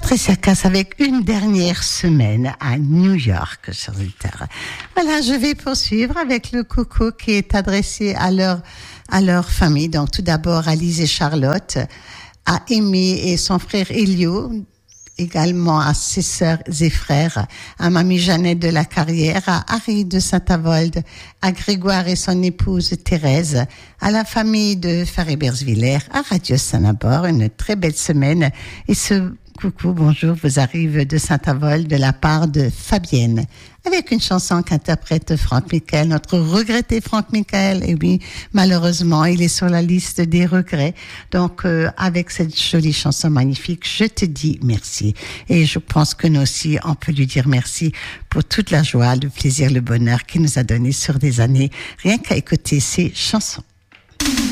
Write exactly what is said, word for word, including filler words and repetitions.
Patricia Cass avec une dernière semaine à New York, chers auditeurs. Voilà, je vais poursuivre avec le coucou qui est adressé à leur, à leur famille. Donc, tout d'abord à Lise et Charlotte, à Amy et son frère Elio, également à ses sœurs et frères, à mamie Jeannette de la Carrière, à Harry de Saint-Avold, à Grégoire et son épouse Thérèse, à la famille de Faré-Bersviller, à Radio Saint-Nabor. Une très belle semaine. Et ce coucou, bonjour, vous arrive de Saint-Avold de la part de Fabienne, avec une chanson qu'interprète Franck Michael, notre regretté Franck Michael. Et oui, malheureusement, il est sur la liste des regrets. Donc, euh, avec cette jolie chanson magnifique, je te dis merci. Et je pense que nous aussi, on peut lui dire merci pour toute la joie, le plaisir, le bonheur qu'il nous a donné sur des années, rien qu'à écouter ces chansons.